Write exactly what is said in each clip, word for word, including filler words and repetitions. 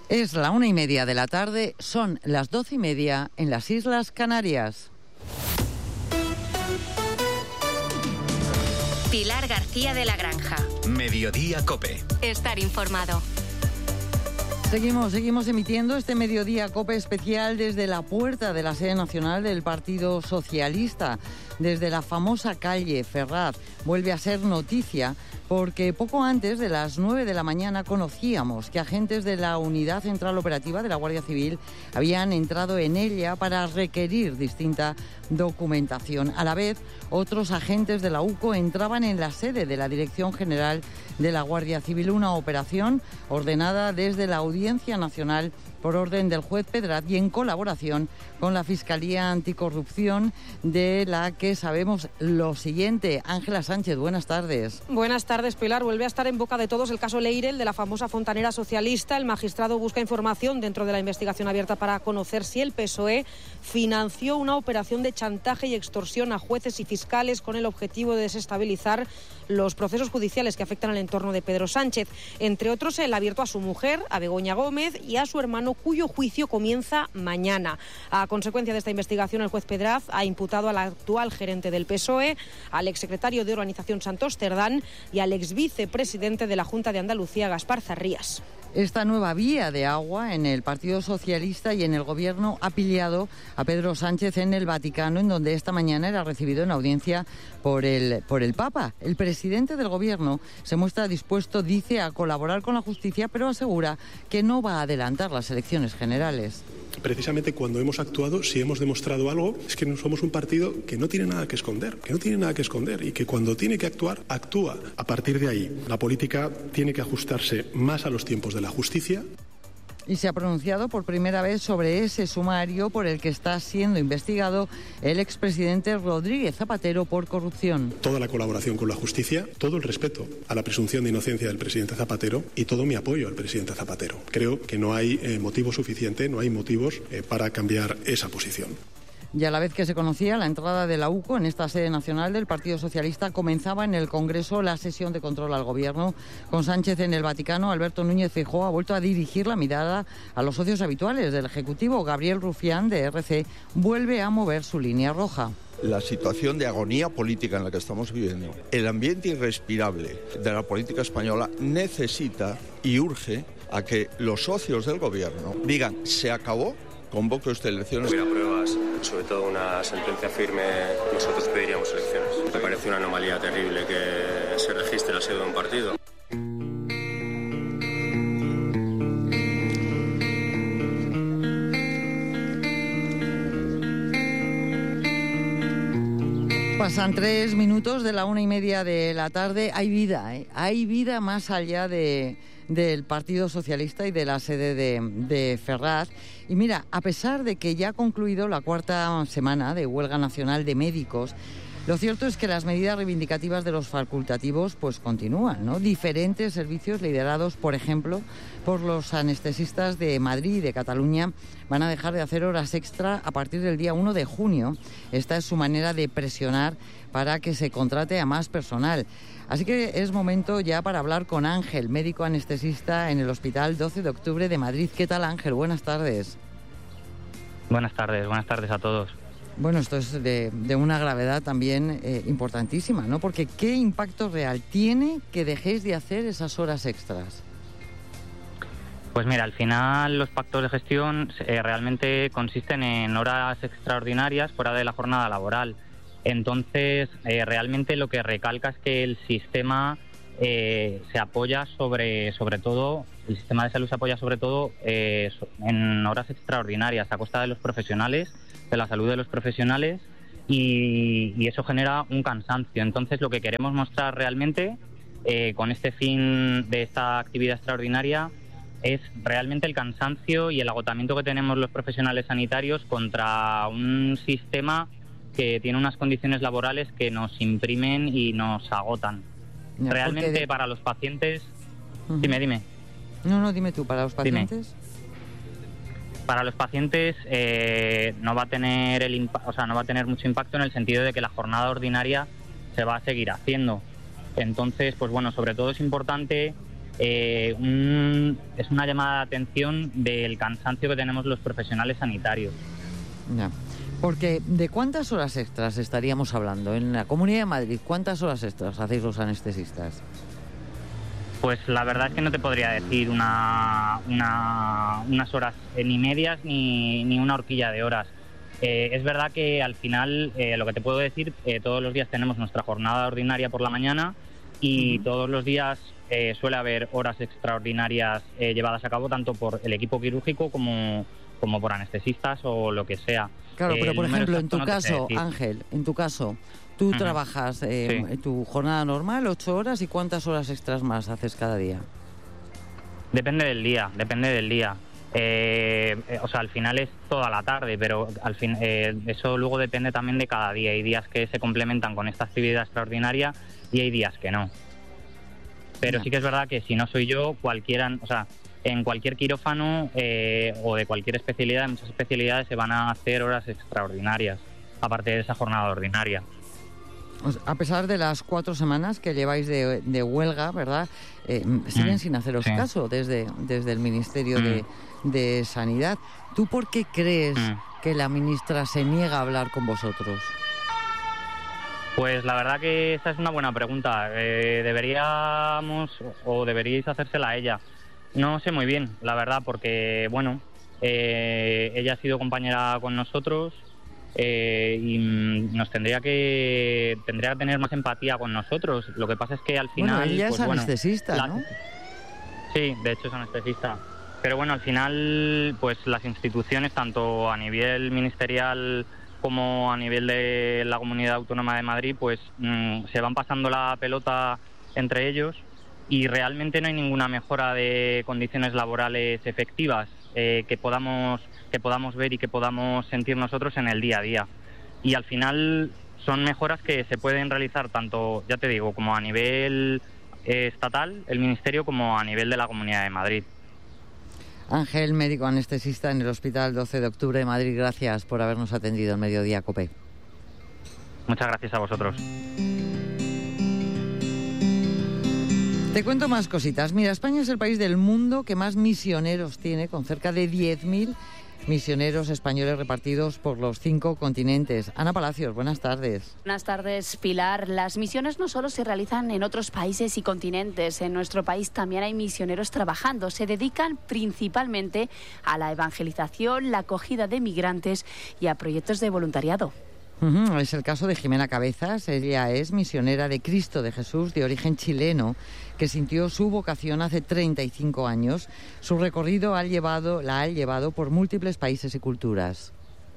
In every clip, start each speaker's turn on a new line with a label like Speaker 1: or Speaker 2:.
Speaker 1: Es la una y media de la tarde, son las doce y media en las Islas Canarias.
Speaker 2: Pilar García de la Granja.
Speaker 3: Mediodía COPE.
Speaker 2: Estar informado.
Speaker 1: Seguimos, seguimos emitiendo este Mediodía COPE especial desde la puerta de la sede nacional del Partido Socialista, desde la famosa calle Ferraz. Vuelve a ser noticia porque poco antes de las nueve de la mañana conocíamos que agentes de la Unidad Central Operativa de la Guardia Civil habían entrado en ella para requerir distinta documentación. A la vez, otros agentes de la U C O entraban en la sede de la Dirección General de la Guardia Civil, una operación ordenada desde la Audiencia Nacional por orden del juez Pedraz y en colaboración con la Fiscalía Anticorrupción, de la que sabemos lo siguiente. Ángela Sánchez, buenas tardes.
Speaker 4: Buenas tardes, Pilar. Vuelve a estar en boca de todos el caso Leirel, de la famosa fontanera socialista. El magistrado busca información dentro de la investigación abierta para conocer si el P S O E financió una operación de chantaje y extorsión a jueces y fiscales con el objetivo de desestabilizar los procesos judiciales que afectan al entorno de Pedro Sánchez. Entre otros, el abierto a su mujer, a Begoña Gómez, y a su hermano, cuyo juicio comienza mañana. A consecuencia de esta investigación, el juez Pedraz ha imputado al actual gerente del P S O E, al exsecretario de Organización Santos Cerdán y al exvicepresidente de la Junta de Andalucía, Gaspar Zarrías.
Speaker 1: Esta nueva vía de agua en el Partido Socialista y en el Gobierno ha pillado a Pedro Sánchez en el Vaticano, en donde esta mañana era recibido en audiencia por el, por el Papa. El presidente del Gobierno se muestra dispuesto, dice, a colaborar con la justicia, pero asegura que no va a adelantar las elecciones generales.
Speaker 5: Precisamente cuando hemos actuado, si hemos demostrado algo, es que no somos un partido que no tiene nada que esconder, que no tiene nada que esconder y que cuando tiene que actuar, actúa. A partir de ahí, la política tiene que ajustarse más a los tiempos de la justicia.
Speaker 1: Y se ha pronunciado por primera vez sobre ese sumario por el que está siendo investigado el expresidente Rodríguez Zapatero por corrupción.
Speaker 5: Toda la colaboración con la justicia, todo el respeto a la presunción de inocencia del presidente Zapatero y todo mi apoyo al presidente Zapatero. Creo que no hay eh, motivo suficiente, no hay motivos eh, para cambiar esa posición.
Speaker 1: Y a la vez que se conocía la entrada de la U C O en esta sede nacional del Partido Socialista, comenzaba en el Congreso la sesión de control al Gobierno. Con Sánchez en el Vaticano, Alberto Núñez Feijóo ha vuelto a dirigir la mirada a los socios habituales del Ejecutivo. Gabriel Rufián, de R C, vuelve a mover su línea roja.
Speaker 6: La situación de agonía política en la que estamos viviendo, el ambiente irrespirable de la política española, necesita y urge a que los socios del Gobierno digan: se acabó, convoque usted elecciones.
Speaker 7: Si hubiera pruebas, sobre todo una sentencia firme, nosotros pediríamos elecciones. Me parece una anomalía terrible que se registre la sede de un partido.
Speaker 1: Pasan tres minutos de la una y media de la tarde. Hay vida, ¿eh? Hay vida más allá de, del Partido Socialista y de la sede de, de Ferraz. Y mira, a pesar de que ya ha concluido la cuarta semana de huelga nacional de médicos, lo cierto es que las medidas reivindicativas de los facultativos pues continúan, ¿no? Diferentes servicios liderados, por ejemplo, por los anestesistas de Madrid y de Cataluña van a dejar de hacer horas extra a partir del día uno de junio. Esta es su manera de presionar para que se contrate a más personal. Así que es momento ya para hablar con Ángel, médico anestesista en el Hospital doce de octubre de Madrid. ¿Qué tal, Ángel? Buenas tardes.
Speaker 8: Buenas tardes, buenas tardes a todos.
Speaker 1: Bueno, esto es de, de una gravedad también eh, importantísima, ¿no? Porque ¿qué impacto real tiene que dejéis de hacer esas horas extras?
Speaker 8: Pues mira, al final los pactos de gestión eh, realmente consisten en horas extraordinarias fuera de la jornada laboral. Entonces, eh, realmente lo que recalca es que el sistema eh, se apoya sobre, sobre todo, el sistema de salud se apoya sobre todo eh, en horas extraordinarias a costa de los profesionales, de la salud de los profesionales, y, y eso genera un cansancio. Entonces, lo que queremos mostrar realmente eh, con este fin de esta actividad extraordinaria es realmente el cansancio y el agotamiento que tenemos los profesionales sanitarios contra un sistema que tiene unas condiciones laborales que nos imprimen y nos agotan. Ya, realmente de... para los pacientes... Uh-huh. Dime, dime.
Speaker 1: No, no, dime tú, para los pacientes...
Speaker 8: Dime. Para los pacientes eh, no va a tener el impa- o sea, no va a tener mucho impacto en el sentido de que la jornada ordinaria se va a seguir haciendo. Entonces, pues bueno, sobre todo es importante eh, un, es una llamada de atención del cansancio que tenemos los profesionales sanitarios.
Speaker 1: Ya. Porque, ¿de cuántas horas extras estaríamos hablando? En la Comunidad de Madrid, ¿cuántas horas extras hacéis los anestesistas?
Speaker 8: Pues la verdad es que no te podría decir una, una, unas horas eh, ni medias ni, ni una horquilla de horas. Eh, es verdad que al final, eh, lo que te puedo decir, eh, todos los días tenemos nuestra jornada ordinaria por la mañana y uh-huh. todos los días eh, suele haber horas extraordinarias eh, llevadas a cabo tanto por el equipo quirúrgico como, como por anestesistas o lo que sea.
Speaker 1: Claro, pero
Speaker 8: eh,
Speaker 1: por ejemplo, en tu no caso, Ángel, en tu caso, tú uh-huh. trabajas eh, sí. tu jornada normal, ocho horas, ¿y cuántas horas extras más haces cada día?
Speaker 8: Depende del día, depende del día. Eh, eh, o sea, al final es toda la tarde, pero al fin eh, eso luego depende también de cada día. Hay días que se complementan con esta actividad extraordinaria y hay días que no. Pero no. sí que es verdad que si no soy yo, cualquiera, o sea, en cualquier quirófano eh, o de cualquier especialidad, en muchas especialidades se van a hacer horas extraordinarias, aparte de esa jornada ordinaria.
Speaker 1: A pesar de las cuatro semanas que lleváis de, de huelga, ¿verdad? Eh, siguen mm, sin haceros sí. caso desde, desde el Ministerio mm. de, de Sanidad. ¿Tú por qué crees mm. que la ministra se niega a hablar con vosotros?
Speaker 8: Pues la verdad que esa es una buena pregunta. Eh, deberíamos o deberíais hacérsela a ella. No sé muy bien, la verdad, porque, bueno, eh, ella ha sido compañera con nosotros eh, y nos tendría que tendría que tener más empatía con nosotros. Lo que pasa es que al final...
Speaker 1: Bueno, ella
Speaker 8: pues,
Speaker 1: es
Speaker 8: bueno,
Speaker 1: anestesista,
Speaker 8: la,
Speaker 1: ¿no?
Speaker 8: Sí, de hecho es anestesista. Pero bueno, al final, pues las instituciones, tanto a nivel ministerial como a nivel de la Comunidad Autónoma de Madrid, pues mmm, se van pasando la pelota entre ellos y realmente no hay ninguna mejora de condiciones laborales efectivas eh, que podamos que podamos ver y que podamos sentir nosotros en el día a día. Y al final son mejoras que se pueden realizar tanto, ya te digo, como a nivel eh, estatal, el Ministerio, como a nivel de la Comunidad de Madrid.
Speaker 1: Ángel, médico anestesista en el Hospital doce de octubre de Madrid, gracias por habernos atendido en Mediodía COPE.
Speaker 8: Muchas gracias a vosotros.
Speaker 1: Te cuento más cositas. Mira, España es el país del mundo que más misioneros tiene, con cerca de diez mil misioneros españoles repartidos por los cinco continentes. Ana Palacios, buenas tardes.
Speaker 9: Buenas tardes, Pilar. Las misiones no solo se realizan en otros países y continentes. En nuestro país también hay misioneros trabajando. Se dedican principalmente a la evangelización, la acogida de migrantes y a proyectos de voluntariado.
Speaker 1: Uh-huh. Es el caso de Jimena Cabezas. Ella es misionera de Cristo de Jesús, de origen chileno, que sintió su vocación hace treinta y cinco años. Su recorrido ha llevado, la ha llevado por múltiples países y culturas.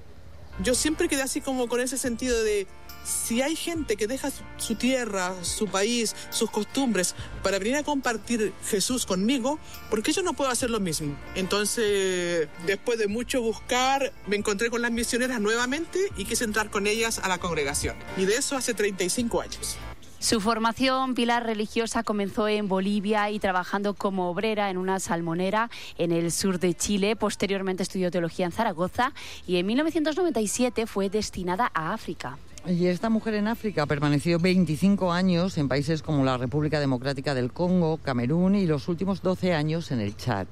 Speaker 10: Yo siempre quedé así como con ese sentido de, si hay gente que deja su tierra, su país, sus costumbres para venir a compartir Jesús conmigo, ¿por qué yo no puedo hacer lo mismo? Entonces, después de mucho buscar, me encontré con las misioneras nuevamente y quise entrar con ellas a la congregación. Y de eso hace treinta y cinco años.
Speaker 9: Su formación, Pilar, religiosa comenzó en Bolivia y trabajando como obrera en una salmonera en el sur de Chile. Posteriormente estudió teología en Zaragoza y en mil novecientos noventa y siete fue destinada a África.
Speaker 1: Y esta mujer en África permaneció veinticinco años en países como la República Democrática del Congo, Camerún y los últimos doce años en el Chad.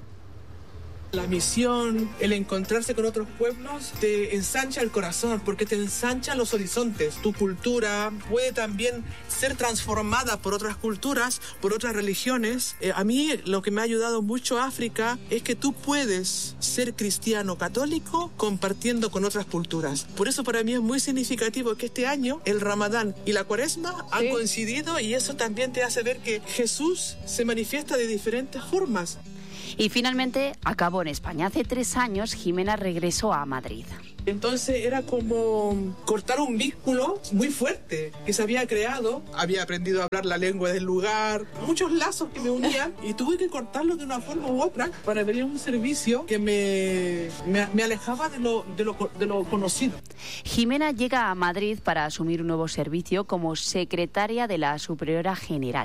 Speaker 10: La misión, el encontrarse con otros pueblos, te ensancha el corazón porque te ensanchan los horizontes. Tu cultura puede también ser transformada por otras culturas, por otras religiones. Eh, a mí lo que me ha ayudado mucho África es que tú puedes ser cristiano católico compartiendo con otras culturas. Por eso para mí es muy significativo que este año el Ramadán y la Cuaresma han sí. coincidido y eso también te hace ver que Jesús se manifiesta de diferentes formas.
Speaker 9: Y finalmente acabó en España. Hace tres años Jimena regresó a Madrid.
Speaker 10: Entonces era como cortar un vínculo muy fuerte que se había creado. Había aprendido a hablar la lengua del lugar, muchos lazos que me unían y tuve que cortarlo de una forma u otra para venir a un servicio que me, me, me alejaba de lo, de, lo, de lo conocido.
Speaker 9: Jimena llega a Madrid para asumir un nuevo servicio como secretaria de la Superiora General.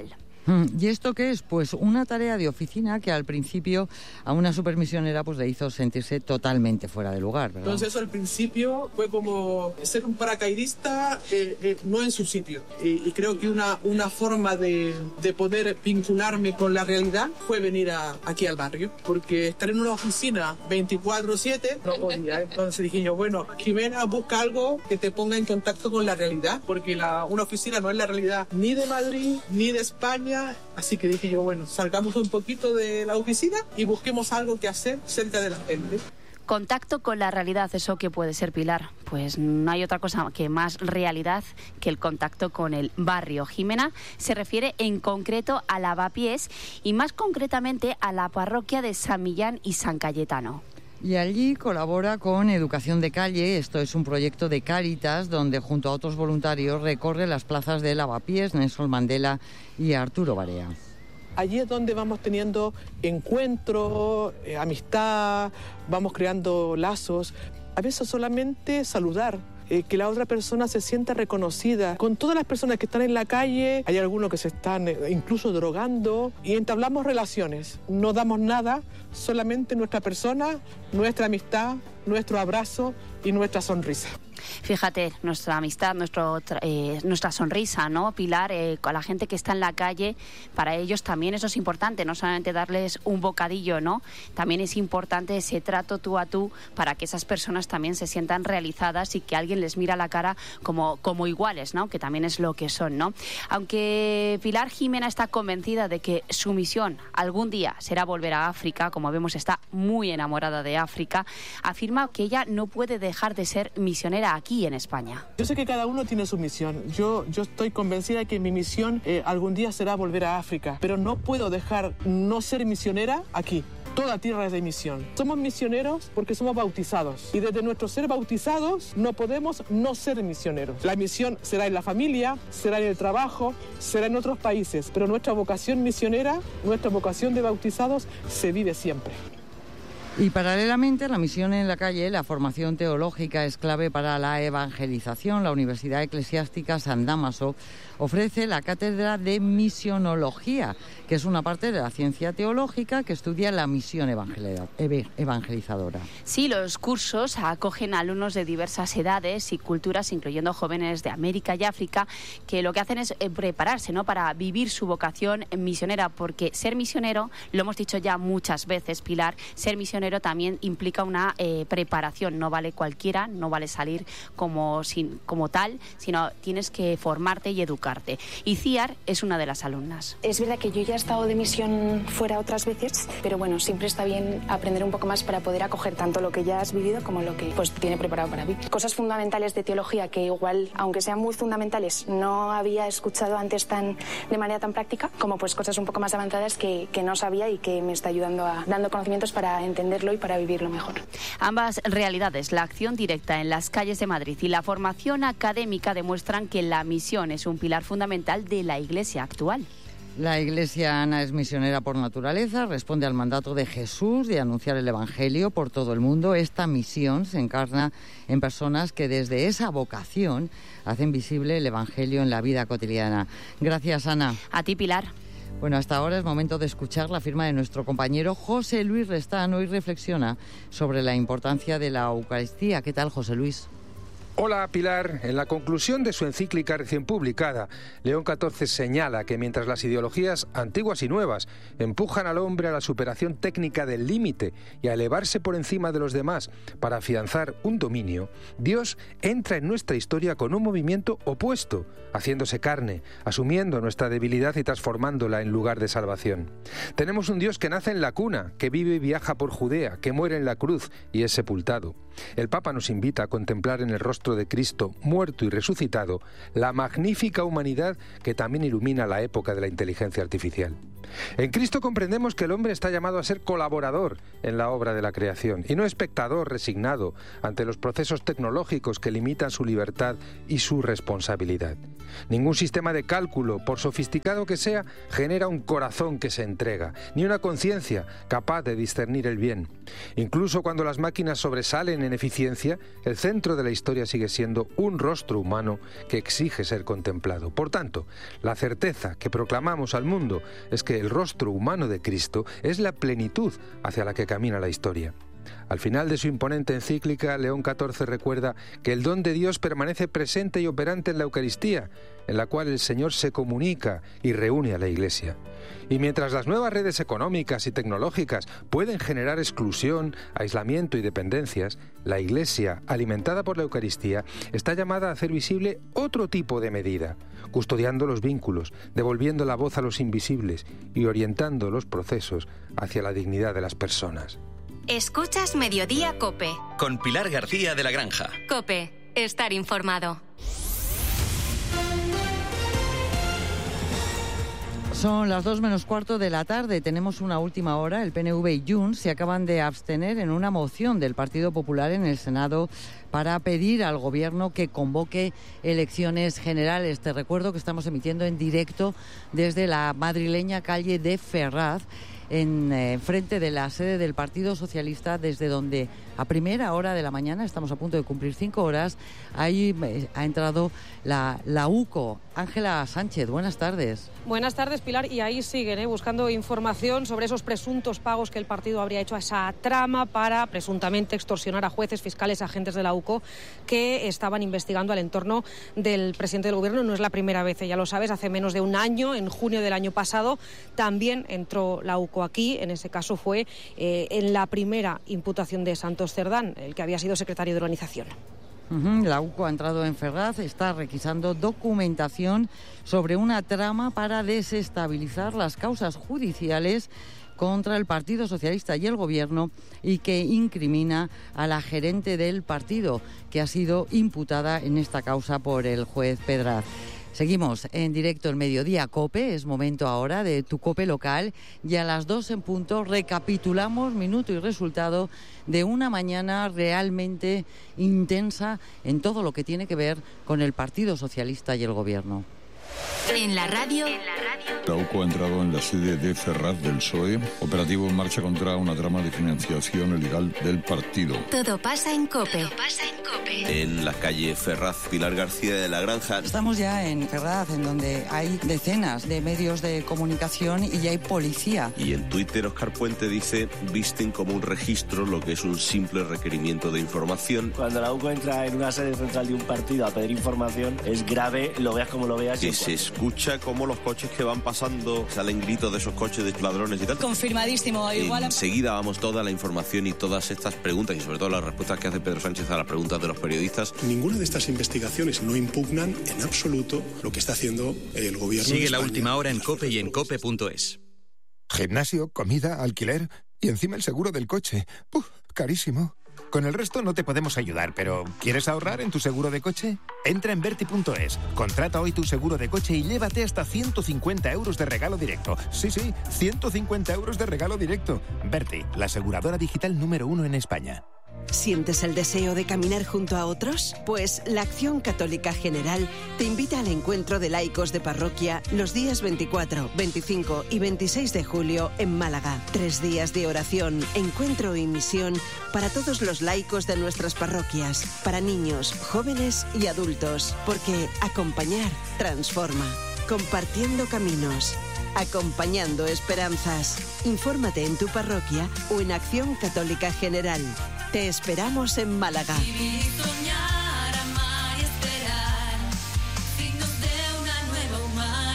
Speaker 1: ¿Y esto qué es? Pues una tarea de oficina que al principio a una supermisionera pues le hizo sentirse totalmente fuera de lugar, ¿verdad?
Speaker 10: Entonces eso al principio fue como ser un paracaidista eh, eh, no en su sitio. Y, y creo que una, una forma de, de poder vincularme con la realidad fue venir a, aquí al barrio. Porque estar en una oficina veinticuatro siete no podía. Entonces dije yo, bueno, Jimena, busca algo que te ponga en contacto con la realidad. Porque la, una oficina no es la realidad ni de Madrid, ni de España. Así que dije yo, bueno, salgamos un poquito de la oficina y busquemos algo que hacer cerca de la gente.
Speaker 9: Contacto con la realidad, ¿eso qué puede ser, Pilar? Pues no hay otra cosa que más realidad que el contacto con el barrio. Jimena se refiere en concreto a Lavapiés y más concretamente a la parroquia de San Millán y San Cayetano.
Speaker 1: Y allí colabora con Educación de Calle. Esto es un proyecto de Cáritas donde junto a otros voluntarios recorre las plazas de Lavapiés, Nelson Mandela y Arturo Barea.
Speaker 10: Allí es donde vamos teniendo encuentros, eh, amistad, vamos creando lazos. A veces solamente saludar, eh, que la otra persona se sienta reconocida. Con todas las personas que están en la calle, hay algunos que se están eh, incluso drogando y entablamos relaciones. No damos nada, solamente nuestra persona, nuestra amistad, nuestro abrazo y nuestra sonrisa.
Speaker 9: Fíjate, nuestra amistad, nuestro, eh, nuestra sonrisa, ¿no, Pilar? Eh, con la gente que está en la calle, para ellos también eso es importante, no solamente darles un bocadillo, ¿no? También es importante ese trato tú a tú para que esas personas también se sientan realizadas y que alguien les mira la cara como, como iguales, ¿no? Que también es lo que son, ¿no? Aunque Pilar Jimena está convencida de que su misión algún día será volver a África, como vemos está muy enamorada de África, afirma que ella no puede dejar de ser misionera aquí en España.
Speaker 10: Yo sé que cada uno tiene su misión. Yo, yo estoy convencida de que mi misión eh, algún día será volver a África, pero no puedo dejar no ser misionera aquí. Toda tierra es de misión. Somos misioneros porque somos bautizados. Y desde nuestro ser bautizados no podemos no ser misioneros. La misión será en la familia, será en el trabajo, será en otros países. Pero nuestra vocación misionera, nuestra vocación de bautizados se vive siempre.
Speaker 1: Y paralelamente a la misión en la calle, la formación teológica es clave para la evangelización. La Universidad Eclesiástica San Dámaso ofrece la cátedra de misionología, que es una parte de la ciencia teológica que estudia la misión evangelizadora.
Speaker 9: Sí, los cursos acogen a alumnos de diversas edades y culturas, incluyendo jóvenes de América y África, que lo que hacen es prepararse, ¿no?, para vivir su vocación misionera, porque ser misionero, lo hemos dicho ya muchas veces, Pilar, ser misionero también implica una eh, preparación. No vale cualquiera, no vale salir como, sin, como tal, sino tienes que formarte y educarte. Y Ciar es una de las alumnas.
Speaker 11: Es verdad que yo ya he estado de misión fuera otras veces, pero bueno, siempre está bien aprender un poco más para poder acoger tanto lo que ya has vivido como lo que pues tiene preparado para vivir. Cosas fundamentales de teología que igual, aunque sean muy fundamentales, no había escuchado antes tan de manera tan práctica, como pues cosas un poco más avanzadas que, que no sabía y que me está ayudando a dando conocimientos para entender y para vivirlo mejor.
Speaker 9: Ambas realidades, la acción directa en las calles de Madrid y la formación académica, demuestran que la misión es un pilar fundamental de la Iglesia actual.
Speaker 1: La Iglesia, Ana, es misionera por naturaleza, responde al mandato de Jesús de anunciar el Evangelio por todo el mundo. Esta misión se encarna en personas que desde esa vocación hacen visible el Evangelio en la vida cotidiana. Gracias, Ana.
Speaker 9: A ti, Pilar.
Speaker 1: Bueno, hasta ahora es momento de escuchar la firma de nuestro compañero José Luis Restán. Hoy reflexiona sobre la importancia de la Eucaristía. ¿Qué tal, José Luis?
Speaker 12: Hola, Pilar. En la conclusión de su encíclica recién publicada, León catorce señala que mientras las ideologías antiguas y nuevas empujan al hombre a la superación técnica del límite y a elevarse por encima de los demás para afianzar un dominio, Dios entra en nuestra historia con un movimiento opuesto, haciéndose carne, asumiendo nuestra debilidad y transformándola en lugar de salvación. Tenemos un Dios que nace en la cuna, que vive y viaja por Judea, que muere en la cruz y es sepultado. El Papa nos invita a contemplar en el rostro de Cristo, muerto y resucitado, la magnífica humanidad que también ilumina la época de la inteligencia artificial. En Cristo comprendemos que el hombre está llamado a ser colaborador en la obra de la creación y no espectador resignado ante los procesos tecnológicos que limitan su libertad y su responsabilidad. Ningún sistema de cálculo, por sofisticado que sea, genera un corazón que se entrega, ni una conciencia capaz de discernir el bien. Incluso cuando las máquinas sobresalen en eficiencia, el centro de la historia sigue siendo un rostro humano que exige ser contemplado. Por tanto, la certeza que proclamamos al mundo es que el rostro humano de Cristo es la plenitud hacia la que camina la historia. Al final de su imponente encíclica, León catorce recuerda que el don de Dios permanece presente y operante en la Eucaristía, en la cual el Señor se comunica y reúne a la Iglesia. Y mientras las nuevas redes económicas y tecnológicas pueden generar exclusión, aislamiento y dependencias, la Iglesia, alimentada por la Eucaristía, está llamada a hacer visible otro tipo de medida, custodiando los vínculos, devolviendo la voz a los invisibles y orientando los procesos hacia la dignidad de las personas.
Speaker 2: Escuchas Mediodía COPE.
Speaker 3: Con Pilar García de la Granja.
Speaker 2: COPE. Estar informado.
Speaker 1: Son las dos menos cuarto de la tarde. Tenemos una última hora. El P N V y Junts se acaban de abstener en una moción del Partido Popular en el Senado para pedir al Gobierno que convoque elecciones generales. Te recuerdo que estamos emitiendo en directo desde la madrileña calle de Ferraz, en eh, frente de la sede del Partido Socialista, desde donde a primera hora de la mañana, estamos a punto de cumplir cinco horas, ahí eh, ha entrado la, la U C O. Ángela Sánchez, buenas tardes.
Speaker 4: Buenas tardes, Pilar, y ahí siguen ¿eh? buscando información sobre esos presuntos pagos que el partido habría hecho a esa trama para presuntamente extorsionar a jueces, fiscales, agentes de la U C O que estaban investigando al entorno del presidente del Gobierno. No es la primera vez, ya lo sabes, hace menos de un año, en junio del año pasado, también entró la U C O aquí. En ese caso fue eh, en la primera imputación de Santos Cerdán, el que había sido secretario de organización.
Speaker 1: Uh-huh. La U C O ha entrado en Ferraz, está requisando documentación sobre una trama para desestabilizar las causas judiciales contra el Partido Socialista y el Gobierno, y que incrimina a la gerente del partido, que ha sido imputada en esta causa por el juez Pedraz. Seguimos en directo en Mediodía COPE, es momento ahora de tu COPE local, y a las dos en punto recapitulamos minuto y resultado de una mañana realmente intensa en todo lo que tiene que ver con el Partido Socialista y el Gobierno.
Speaker 2: En la radio...
Speaker 13: La U C O ha entrado en la sede de Ferraz del P S O E, operativo en marcha contra una trama de financiación ilegal del partido.
Speaker 2: Todo pasa en COPE.
Speaker 14: Todo pasa en COPE. En la calle Ferraz, Pilar García de la Granja.
Speaker 1: Estamos ya en Ferraz, en donde hay decenas de medios de comunicación y ya hay policía.
Speaker 14: Y en Twitter, Óscar Puente dice, visten como un registro lo que es un simple requerimiento de información.
Speaker 15: Cuando la U C O entra en una sede central de un partido a pedir información, es grave, lo veas como lo veas.
Speaker 14: Que se escucha como los coches que van pasando, salen gritos de esos coches de ladrones y tal.
Speaker 16: Confirmadísimo, igual.
Speaker 14: Enseguida vamos toda la información y todas estas preguntas y sobre todo las respuestas que hace Pedro Sánchez a las preguntas de los periodistas.
Speaker 5: Ninguna de estas investigaciones no impugnan en absoluto lo que está haciendo el Gobierno.
Speaker 3: Sigue la última hora en COPE y en cope punto es.
Speaker 17: Gimnasio, comida, alquiler y encima el seguro del coche. ¡Uf! Carísimo. Con el resto no te podemos ayudar, pero ¿quieres ahorrar en tu seguro de coche? Entra en Berti punto es, contrata hoy tu seguro de coche y llévate hasta ciento cincuenta euros de regalo directo. Sí, sí, ciento cincuenta euros de regalo directo. Berti, la aseguradora digital número uno en España.
Speaker 18: ¿Sientes el deseo de caminar junto a otros? Pues la Acción Católica General te invita al encuentro de laicos de parroquia los días veinticuatro, veinticinco y veintiséis de julio en Málaga. Tres días de oración, encuentro y misión para todos los laicos de nuestras parroquias, para niños, jóvenes y adultos, porque acompañar transforma. Compartiendo caminos, acompañando esperanzas. Infórmate en tu parroquia o en Acción Católica General. Te esperamos en Málaga.
Speaker 19: Vivir, soñar, amar y esperar, signos de una nueva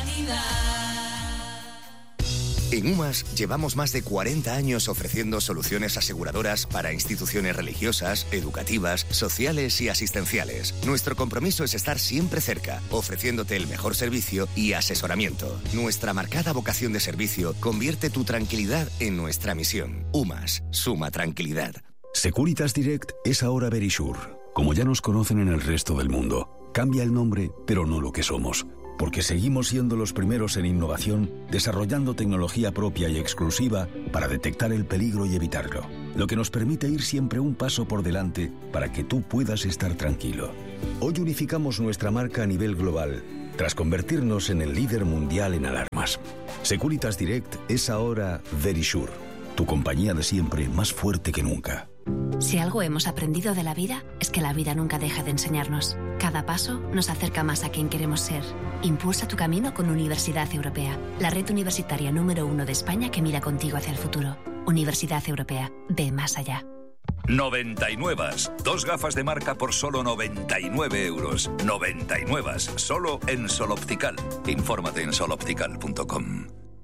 Speaker 19: humanidad.
Speaker 20: En UMAS llevamos más de cuarenta años ofreciendo soluciones aseguradoras para instituciones religiosas, educativas, sociales y asistenciales. Nuestro compromiso es estar siempre cerca, ofreciéndote el mejor servicio y asesoramiento. Nuestra marcada vocación de servicio convierte tu tranquilidad en nuestra misión. UMAS, suma tranquilidad.
Speaker 21: Securitas Direct es ahora Verisure. Como ya nos conocen en el resto del mundo, cambia el nombre, pero no lo que somos. Porque seguimos siendo los primeros en innovación, desarrollando tecnología propia y exclusiva para detectar el peligro y evitarlo. Lo que nos permite ir siempre un paso por delante para que tú puedas estar tranquilo. Hoy unificamos nuestra marca a nivel global, tras convertirnos en el líder mundial en alarmas. Securitas Direct es ahora Verisure, tu compañía de siempre más fuerte que nunca.
Speaker 2: Si algo hemos aprendido de la vida, es que la vida nunca deja de enseñarnos. Cada paso nos acerca más a quien queremos ser. Impulsa tu camino con Universidad Europea, la red universitaria número uno de España que mira contigo hacia el futuro. Universidad Europea, ve más allá.
Speaker 16: noventa y nueve. Dos gafas de marca por solo noventa y nueve euros. noventa y nueve. Solo en Sol Optical. Infórmate en sol optical punto com.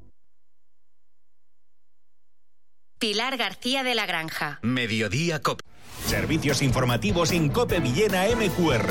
Speaker 2: Pilar García de la Granja.
Speaker 3: Mediodía COPE.
Speaker 22: Servicios informativos en COPE Villena M Q R.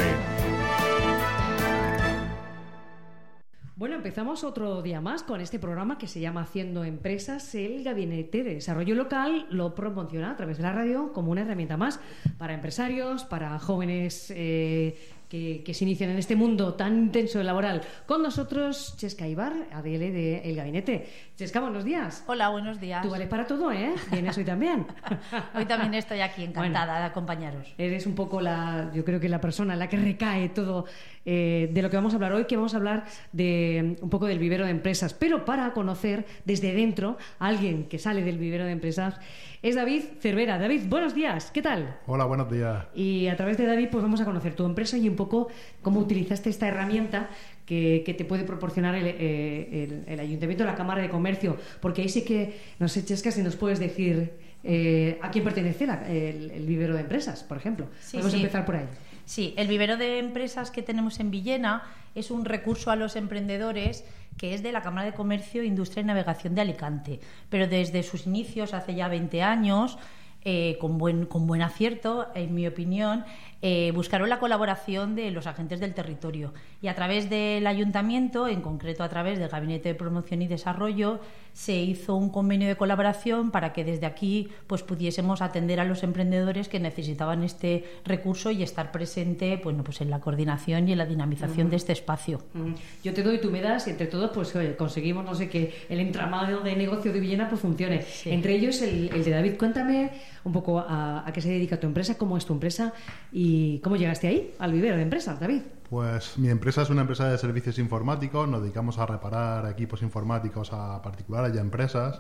Speaker 23: Bueno, empezamos otro día más con este programa que se llama Haciendo Empresas. El Gabinete de Desarrollo Local lo promociona a través de la radio como una herramienta más para empresarios, para jóvenes eh, que, que se inician en este mundo tan intenso y laboral. Con nosotros, Chesca Ibar, A D L de El Gabinete. Chesca, buenos días.
Speaker 24: Hola, buenos días.
Speaker 23: Tú vales para todo, ¿eh? Vienes hoy también.
Speaker 24: Hoy también estoy aquí, encantada bueno, de acompañaros.
Speaker 23: Eres un poco la, yo creo que la persona en la que recae todo eh, de lo que vamos a hablar hoy, que vamos a hablar de un poco del vivero de empresas, pero para conocer desde dentro a alguien que sale del vivero de empresas es David Cervera. David, buenos días, ¿qué tal?
Speaker 25: Hola, buenos días.
Speaker 23: Y a través de David pues vamos a conocer tu empresa y un poco cómo utilizaste esta herramienta que, que te puede proporcionar el, el, el Ayuntamiento, la Cámara de Comercio, porque ahí sí que, no sé, Chesca, si nos puedes decir eh, a quién pertenece la, el, el vivero de empresas, por ejemplo.
Speaker 24: Sí,
Speaker 23: Vamos
Speaker 24: sí.
Speaker 23: a empezar por ahí.
Speaker 24: Sí, el vivero de empresas que tenemos en Villena es un recurso a los emprendedores que es de la Cámara de Comercio, Industria y Navegación de Alicante, pero desde sus inicios, hace ya veinte años, eh, con, buen, con buen acierto, en mi opinión, eh, buscaron la colaboración de los agentes del territorio y a través del Ayuntamiento, en concreto a través del Gabinete de Promoción y Desarrollo, se hizo un convenio de colaboración para que desde aquí pues pudiésemos atender a los emprendedores que necesitaban este recurso y estar presente bueno, pues en la coordinación y en la dinamización uh-huh. de este espacio.
Speaker 23: Uh-huh. Yo te doy, tú me das y entre todos pues oye, conseguimos no sé que el entramado de negocio de Villena pues funcione. Sí. Entre ellos el, el de David. Cuéntame un poco a, a qué se dedica tu empresa, cómo es tu empresa y cómo llegaste ahí, al vivero de empresas, David.
Speaker 25: Pues mi empresa es una empresa de servicios informáticos, nos dedicamos a reparar equipos informáticos a particulares y a empresas.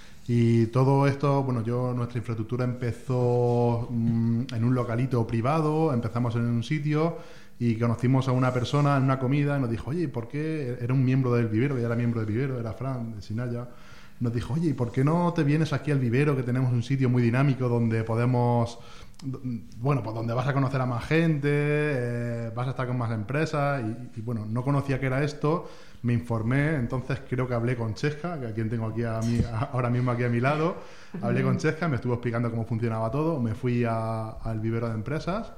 Speaker 25: Y todo esto, bueno, yo, nuestra infraestructura empezó mmm, en un localito privado, empezamos en un sitio y conocimos a una persona en una comida y nos dijo, oye, ¿por qué? Era un miembro del vivero, ya era miembro del vivero, era Fran, de Sinaya. Nos dijo, oye, ¿y por qué no te vienes aquí al vivero, que tenemos un sitio muy dinámico donde podemos... Bueno, pues donde vas a conocer a más gente, eh, vas a estar con más empresas y, y bueno, no conocía qué era esto, me informé, entonces creo que hablé con Chesca, que a quien tengo aquí a mí, a, ahora mismo aquí a mi lado, hablé con Chesca, me estuvo explicando cómo funcionaba todo, me fui a, al vivero de empresas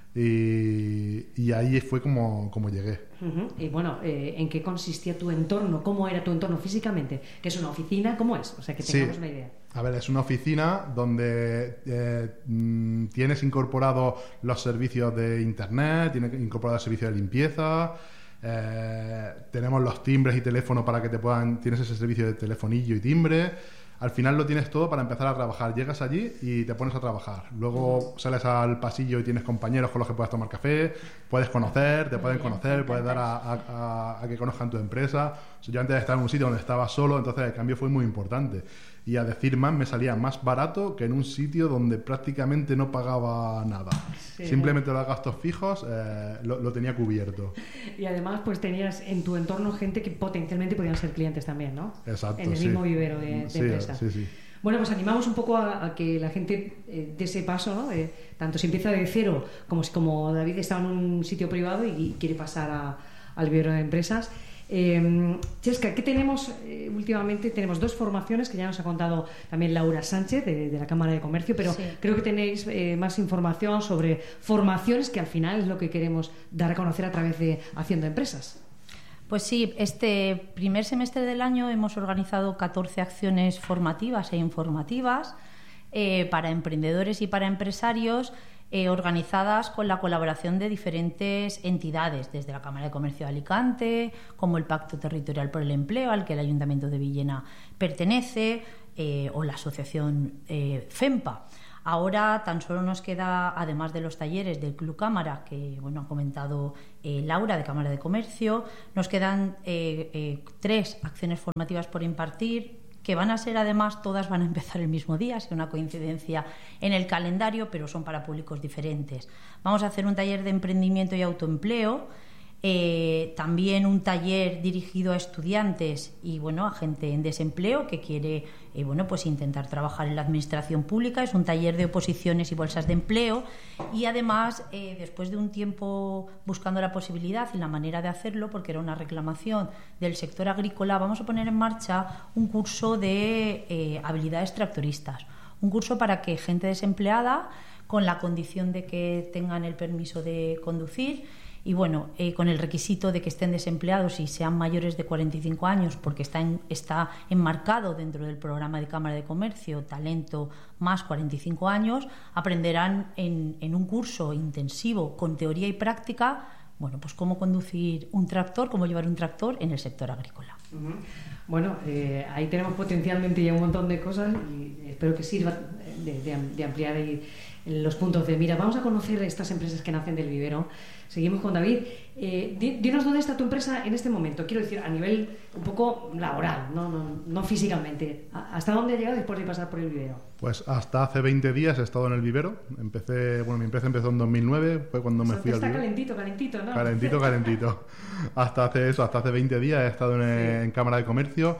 Speaker 25: y, y ahí fue como, como llegué.
Speaker 23: Uh-huh. Y bueno, eh, ¿en qué consistía tu entorno? ¿Cómo era tu entorno físicamente? ¿Que es una oficina? ¿Cómo es? O sea, que tengamos
Speaker 25: sí.
Speaker 23: una idea.
Speaker 25: A ver, es una oficina donde eh, mm, tienes incorporados los servicios de internet, tienes incorporado el servicio de limpieza, eh, tenemos los timbres y teléfonos para que te puedan, tienes ese servicio de telefonillo y timbre. Al final lo tienes todo para empezar a trabajar. Llegas allí y te pones a trabajar. Luego sales al pasillo y tienes compañeros con los que puedes tomar café, puedes conocer, te pueden conocer, puedes dar a, a, a, a que conozcan tu empresa. Yo antes estaba en un sitio donde estaba solo, entonces el cambio fue muy importante. Y a decir más, me salía más barato que en un sitio donde prácticamente no pagaba nada. Sí. Simplemente los gastos fijos eh, lo, lo tenía cubierto.
Speaker 23: Y además pues tenías en tu entorno gente que potencialmente podían ser clientes también, ¿no?
Speaker 25: Exacto,
Speaker 23: en el
Speaker 25: sí.
Speaker 23: mismo vivero de, de
Speaker 25: sí,
Speaker 23: empresa.
Speaker 25: Sí, sí.
Speaker 23: Bueno, pues animamos un poco a, a que la gente eh, dé ese paso, ¿no? Eh, tanto si empieza de cero, como si como David está en un sitio privado y, y quiere pasar a, al vivero de empresas. Eh, Chesca, ¿qué tenemos eh, últimamente? Tenemos dos formaciones que ya nos ha contado también Laura Sánchez de, de la Cámara de Comercio, pero sí. creo que tenéis eh, más información sobre formaciones que al final es lo que queremos dar a conocer a través de Haciendo Empresas.
Speaker 24: Pues sí, este primer semestre del año hemos organizado catorce acciones formativas e informativas eh, para emprendedores y para empresarios eh, organizadas con la colaboración de diferentes entidades, desde la Cámara de Comercio de Alicante, como el Pacto Territorial por el Empleo, al que el Ayuntamiento de Villena pertenece, eh, o la asociación eh, FEMPA. Ahora tan solo nos queda, además de los talleres del Club Cámara, que bueno ha comentado eh, Laura de Cámara de Comercio, nos quedan eh, eh, tres acciones formativas por impartir, que van a ser, además, todas van a empezar el mismo día, es una coincidencia en el calendario, pero son para públicos diferentes. Vamos a hacer un taller de emprendimiento y autoempleo, eh, también un taller dirigido a estudiantes y bueno a gente en desempleo que quiere eh, bueno pues intentar trabajar en la administración pública. Es un taller de oposiciones y bolsas de empleo, y además eh, después de un tiempo buscando la posibilidad y la manera de hacerlo, porque era una reclamación del sector agrícola, vamos a poner en marcha un curso de eh, habilidades tractoristas, un curso para que gente desempleada, con la condición de que tengan el permiso de conducir y bueno, eh, con el requisito de que estén desempleados y sean mayores de cuarenta y cinco años, porque está, en, está enmarcado dentro del programa de Cámara de Comercio Talento más cuarenta y cinco años, aprenderán en, en un curso intensivo con teoría y práctica, bueno, pues cómo conducir un tractor, cómo llevar un tractor en el sector agrícola.
Speaker 23: Uh-huh. Bueno, eh, ahí tenemos potencialmente ya un montón de cosas y espero que sirva de, de, de ampliar ahí los puntos de mira. Vamos a conocer estas empresas que nacen del vivero. Seguimos con David. Eh, dinos dónde está tu empresa en este momento. Quiero decir, a nivel un poco laboral, no, no, no físicamente. ¿Hasta dónde has llegado después de pasar por el vivero?
Speaker 25: Pues hasta hace veinte días he estado en el vivero. Empecé, bueno, mi empresa empezó en dos mil nueve, fue cuando me fui al
Speaker 23: está
Speaker 25: vivero.
Speaker 23: calentito, calentito, ¿no?
Speaker 25: Calentito, calentito. Hasta hace eso, hasta hace veinte días he estado en, sí. en Cámara de Comercio.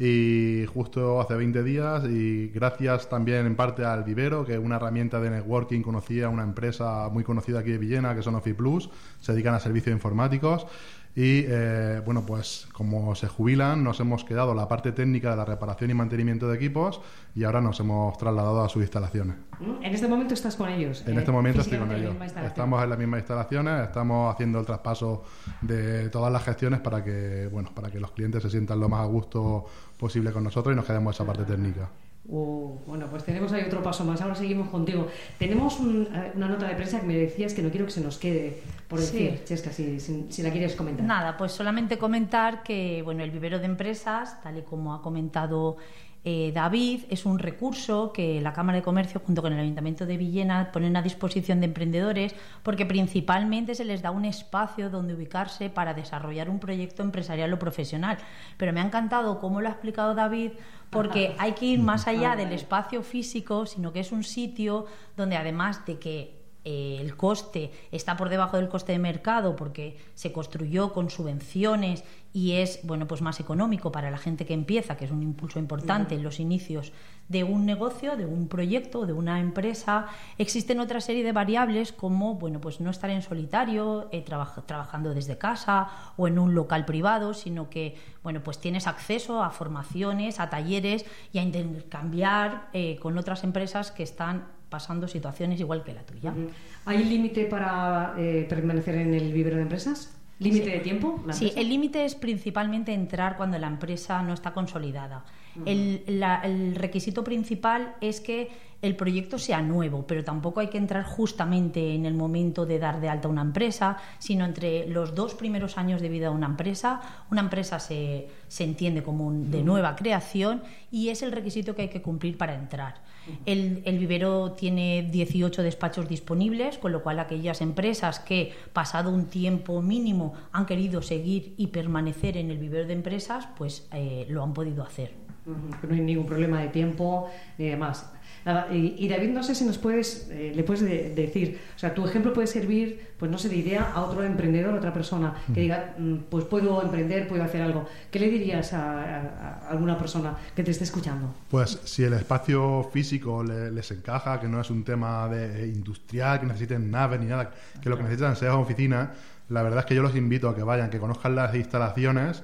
Speaker 25: Y justo hace veinte días, y gracias también en parte al vivero, que es una herramienta de networking, conocí a una empresa muy conocida aquí de Villena, que son OfiPlus, se dedican a servicios informáticos. Y eh, bueno, pues como se jubilan, nos hemos quedado la parte técnica de la reparación y mantenimiento de equipos, y ahora nos hemos trasladado a sus instalaciones.
Speaker 23: En este momento estás con ellos.
Speaker 25: En
Speaker 23: eh,
Speaker 25: este momento estoy con ellos. Estamos en las mismas instalaciones, estamos haciendo el traspaso de todas las gestiones para que, bueno, para que los clientes se sientan lo más a gusto posible con nosotros y nos quedemos esa parte técnica.
Speaker 23: Uh, bueno, pues tenemos ahí otro paso más. Ahora seguimos contigo. Tenemos un, una nota de prensa que me decías que no quiero que se nos quede por decir, sí. Chesca, si, si, si la quieres comentar.
Speaker 24: Nada, pues solamente comentar que bueno, el vivero de empresas, tal y como ha comentado eh, David, es un recurso que la Cámara de Comercio junto con el Ayuntamiento de Villena ponen a disposición de emprendedores, porque principalmente se les da un espacio donde ubicarse para desarrollar un proyecto empresarial o profesional. Pero me ha encantado cómo lo ha explicado David, porque hay que ir más allá del espacio físico, sino que es un sitio donde, además de que eh, el coste está por debajo del coste de mercado porque se construyó con subvenciones y es bueno pues más económico para la gente que empieza, que es un impulso importante en los inicios de un negocio, de un proyecto, de una empresa. Existen otra serie de variables como bueno pues no estar en solitario, eh, traba- trabajando desde casa o en un local privado, sino que bueno pues tienes acceso a formaciones, a talleres y a intercambiar eh, con otras empresas que están pasando situaciones igual que la tuya.
Speaker 23: ¿Hay límite para eh, permanecer en el vivero de empresas? ¿Límite sí. de tiempo?
Speaker 24: Sí, el límite es principalmente entrar cuando la empresa no está consolidada. Uh-huh. El, la, el requisito principal es que el proyecto sea nuevo, pero tampoco hay que entrar justamente en el momento de dar de alta una empresa, sino entre los dos primeros años de vida de una empresa. Una empresa se, se entiende como un, de nueva creación y es el requisito que hay que cumplir para entrar. El, el vivero tiene dieciocho despachos disponibles, con lo cual aquellas empresas que, pasado un tiempo mínimo, han querido seguir y permanecer en el vivero de empresas, pues eh, lo han podido hacer.
Speaker 23: Uh-huh. No hay ningún problema de tiempo ni demás. Nada, y, y David, no sé si nos puedes, eh, le puedes de, decir, o sea, tu ejemplo puede servir, pues no sé, de idea a otro emprendedor, a otra persona que diga, pues puedo emprender, puedo hacer algo. ¿Qué le dirías a, a, a alguna persona que te esté escuchando?
Speaker 25: Pues si el espacio físico le, les encaja, que no es un tema de industrial, que necesiten naves ni nada, que lo que necesitan sea oficina, la verdad es que yo los invito a que vayan, que conozcan las instalaciones.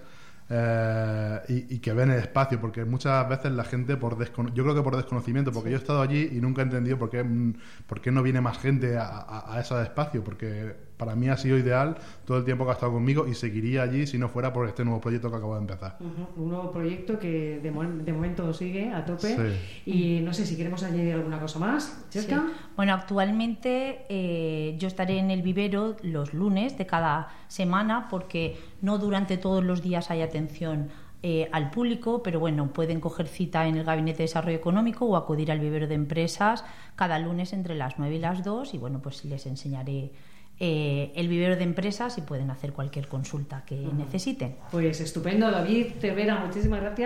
Speaker 25: Eh, y, y que ven el espacio, porque muchas veces la gente por descono- yo creo que por desconocimiento, porque sí. yo he estado allí y nunca he entendido por qué, por qué no viene más gente a, a, a ese espacio, porque para mí ha sido ideal todo el tiempo que ha estado conmigo y seguiría allí si no fuera por este nuevo proyecto que acabo de empezar.
Speaker 23: Uh-huh. Un nuevo proyecto que de, mo- de momento sigue a tope.
Speaker 25: Sí.
Speaker 23: Y no sé si queremos añadir alguna cosa más. ¿Cerca?
Speaker 24: Sí. Bueno, actualmente eh, yo estaré en el vivero los lunes de cada semana porque no durante todos los días hay atención eh, al público, pero bueno, pueden coger cita en el Gabinete de Desarrollo Económico o acudir al vivero de empresas cada lunes entre las nueve y las dos y bueno, pues les enseñaré Eh, el vivero de empresas y pueden hacer cualquier consulta que uh-huh. necesiten.
Speaker 23: Pues estupendo, David Cervera, muchísimas gracias.